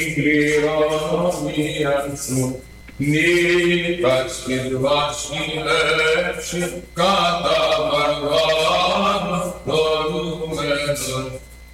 κληρονομία σου, νίκας και βασιλεύσει κατά βαρβάρων τολούμενος.